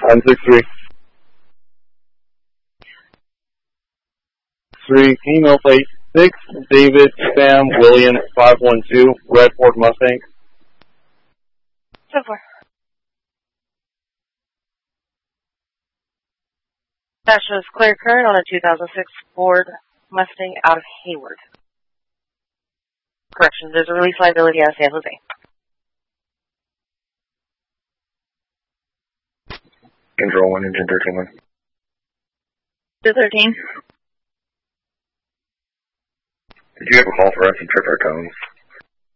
963. 3, can you mail plate 6, David Sam William 512, Red Ford Mustang? 10-4. That shows clear current on a 2006 Ford Mustang out of Hayward. Correction, there's a release liability out of San Jose. Control 1, engine 13-1. 213. Did you have a call for us in Tripper Cones?